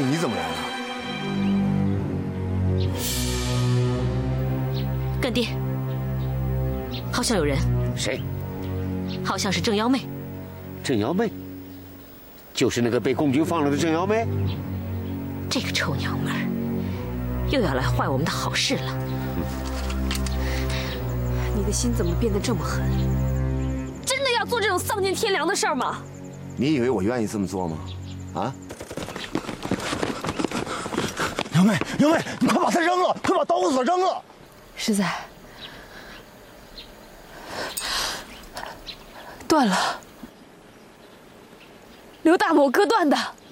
你怎么来了？ 干爹，好像有人。 谁？ 好像是郑幺妹。 郑幺妹，就是那个被共军放了的郑幺妹。 这个臭娘们儿，又要来坏我们的好事了。 你的心怎么变得这么狠？真的要做这种丧尽天良的事儿吗？ 你以为我愿意这么做吗？啊！幺妹，幺妹，你快把它扔了，快把导火索扔了！ 实在断了，刘大某割断的。